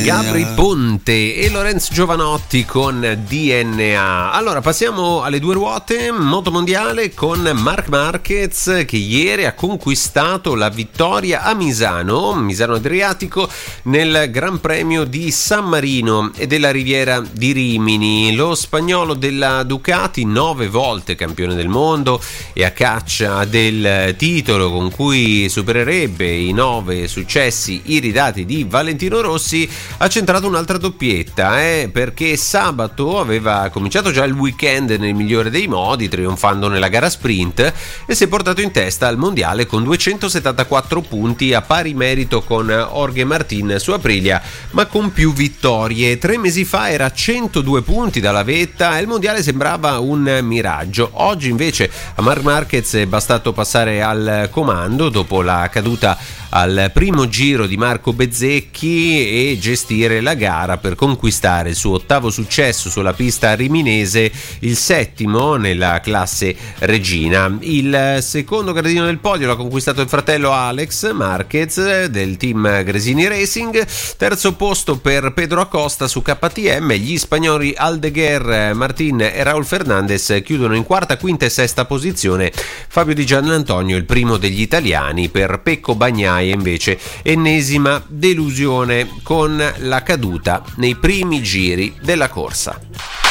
Gabri Ponte e Lorenzo Giovanotti con DNA. Allora passiamo alle due ruote, motomondiale con Marc Marquez che ieri ha conquistato la vittoria a Misano Adriatico nel Gran Premio di San Marino e della Riviera di Rimini. Lo spagnolo della Ducati, 9 volte campione del mondo e a caccia del titolo con cui supererebbe i 9 successi iridati di Valentino Rossi, ha centrato un'altra doppietta, perché sabato aveva cominciato già il weekend nel migliore dei modi, trionfando nella gara sprint e si è portato in testa al mondiale con 274 punti, a pari merito con Jorge Martin su Aprilia, ma con più vittorie. 3 mesi fa era a 102 punti dalla vetta e il mondiale sembrava un miraggio. Oggi invece a Marc Marquez è bastato passare al comando dopo la caduta al primo giro di Marco Bezzecchi e gestire la gara per conquistare il suo 8° successo sulla pista riminese, il 7° nella classe regina. Il secondo gradino del podio l'ha conquistato il fratello Alex Marquez del team Gresini Racing, terzo posto per Pedro Acosta su KTM. Gli spagnoli Aldeguer, Martin e Raúl Fernandez chiudono in quarta, quinta e sesta posizione. Fabio Di Giannantonio il primo degli italiani. Per Pecco Bagnaia invece ennesima delusione con la caduta nei primi giri della corsa.